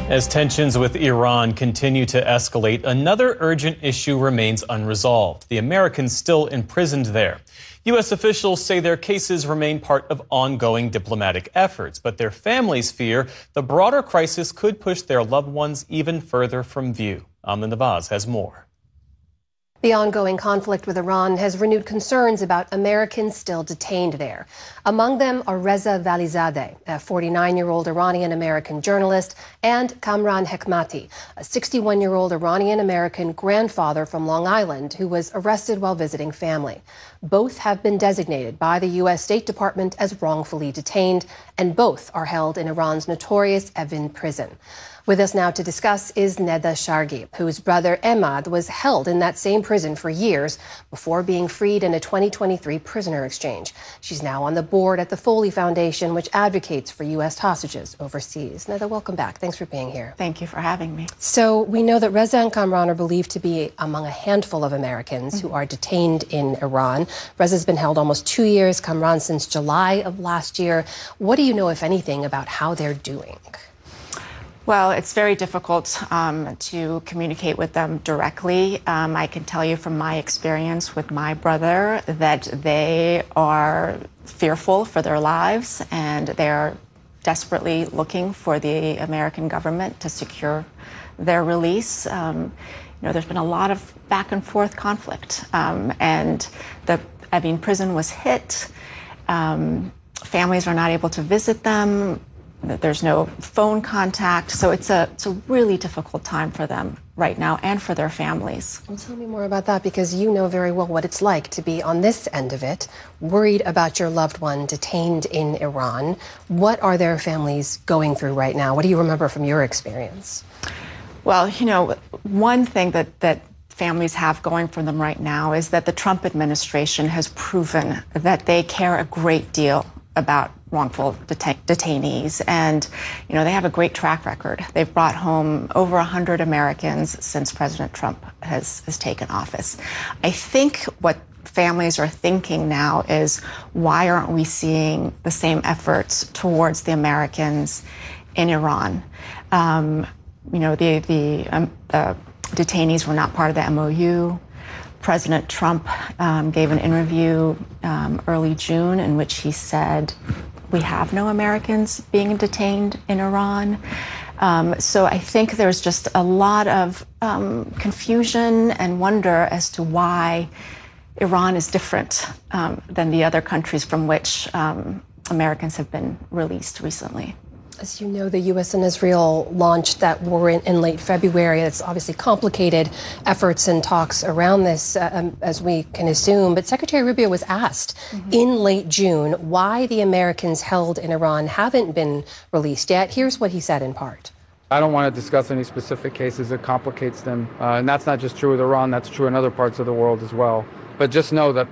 As tensions with Iran continue to escalate, another urgent issue remains unresolved. The Americans still imprisoned there. U.S. officials say their cases remain part of ongoing diplomatic efforts, but their families fear the broader crisis could push their loved ones even further from view. Amna Nawaz has more. The ongoing conflict with Iran has renewed concerns about Americans still detained there. Among them are Reza Valizadeh, a 49-year-old Iranian-American journalist, and Kamran Hekmati, a 61-year-old Iranian-American grandfather from Long Island who was arrested while visiting family. Both have been designated by the U.S. State Department as wrongfully detained, and both are held in Iran's notorious Evin prison. With us now to discuss is Neda Shargi, whose brother Emad was held in that same prison for years before being freed in a 2023 prisoner exchange. She's now on the board at the Foley Foundation, which advocates for U.S. hostages overseas. Neda, welcome back. Thanks for being here. Thank you for having me. So we know that Reza and Kamran are believed to be among a handful of Americans who are detained in Iran. Reza's been held almost 2 years, Kamran since July of last year. What do you know, if anything, about how they're doing? Well, it's very difficult to communicate with them directly. I can tell you from my experience with my brother that they are fearful for their lives and they're desperately looking for the American government to secure their release. There's been a lot of back and forth conflict, and the Evin prison was hit. Families are not able to visit them. There's no phone contact, so it's a really difficult time for them right now and for their families. Well, tell me more about that, because you know very well what it's like to be on this end of it, worried about your loved one detained in Iran. What are their families going through right now? What do you remember from your experience? Well, one thing that families have going for them right now is that the Trump administration has proven that they care a great deal about wrongful detainees. And, they have a great track record. They've brought home over 100 Americans since President Trump has taken office. I think what families are thinking now is, why aren't we seeing the same efforts towards the Americans in Iran? The detainees were not part of the MOU. President Trump gave an interview early June in which he said, we have no Americans being detained in Iran. So I think there's just a lot of confusion and wonder as to why Iran is different than the other countries from which Americans have been released recently. As you know, the U.S. and Israel launched that war in late February. It's obviously complicated efforts and talks around this, as we can assume. But Secretary Rubio was asked in late June why the Americans held in Iran haven't been released yet. Here's what he said in part. I don't want to discuss any specific cases. It complicates them. And that's not just true with Iran. That's true in other parts of the world as well. But just know that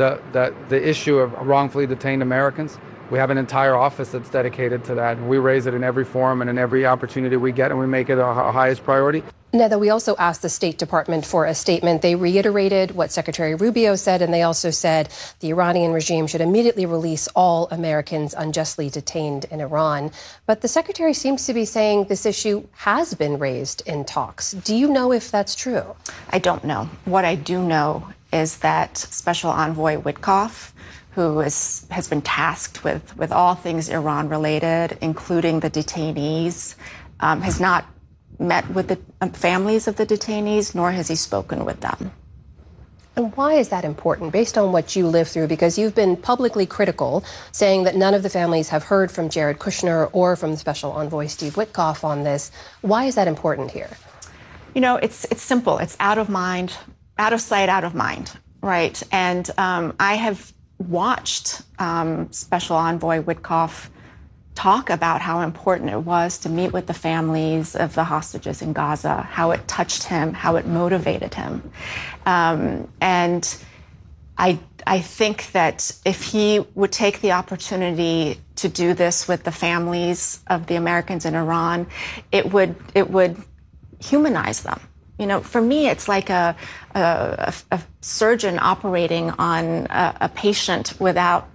the issue of wrongfully detained Americans, we have an entire office that's dedicated to that. We raise it in every forum and in every opportunity we get, and we make it our highest priority. Neda, we also asked the State Department for a statement. They reiterated what Secretary Rubio said, and they also said the Iranian regime should immediately release all Americans unjustly detained in Iran. But the Secretary seems to be saying this issue has been raised in talks. Do you know if that's true? I don't know. What I do know is that Special Envoy Witkoff, who has been tasked with all things Iran-related, including the detainees, has not met with the families of the detainees, nor has he spoken with them. And why is that important, based on what you lived through? Because you've been publicly critical, saying that none of the families have heard from Jared Kushner or from the Special Envoy Steve Witkoff on this. Why is that important here? It's simple. It's out of mind, out of sight, out of mind, right? And I have watched Special Envoy Witkoff talk about how important it was to meet with the families of the hostages in Gaza, how it touched him, how it motivated him. And I think that if he would take the opportunity to do this with the families of the Americans in Iran, it would humanize them. For me, it's like a surgeon operating on a patient without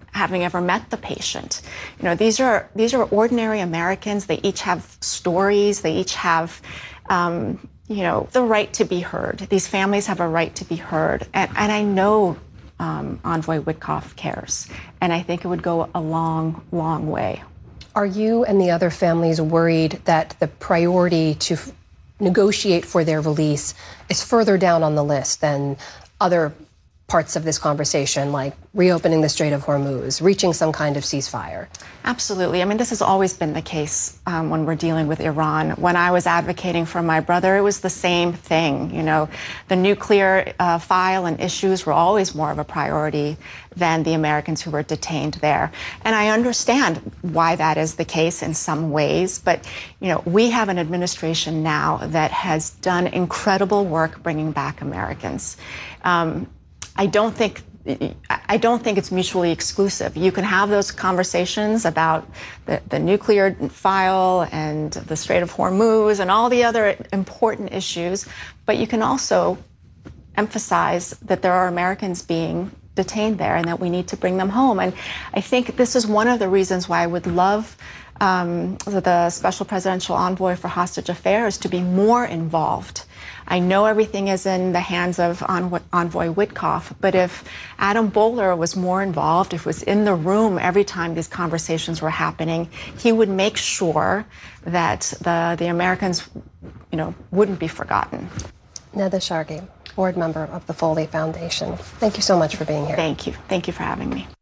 having ever met the patient. You know, these are ordinary Americans. They each have stories. They each have, you know, the right to be heard. These families have a right to be heard. And I know Envoy Witkoff cares. And I think it would go a long, long way. Are you and the other families worried that the priority to negotiate for their release is further down on the list than other parts of this conversation, like reopening the Strait of Hormuz, reaching some kind of ceasefire? Absolutely. I mean, this has always been the case when we're dealing with Iran. When I was advocating for my brother, it was the same thing. You know, the nuclear file and issues were always more of a priority than the Americans who were detained there. And I understand why that is the case in some ways. But, you know, we have an administration now that has done incredible work bringing back Americans. I don't think it's mutually exclusive. You can have those conversations about the nuclear file and the Strait of Hormuz and all the other important issues, but you can also emphasize that there are Americans being detained there and that we need to bring them home. And I think this is one of the reasons why I would love the Special Presidential Envoy for Hostage Affairs to be more involved. I know everything is in the hands of Envoy Witkoff, but if Adam Boehler was more involved, if he was in the room every time these conversations were happening, he would make sure that the Americans, you know, wouldn't be forgotten. Neda Shargi, board member of the Foley Foundation. Thank you so much for being here. Thank you. Thank you for having me.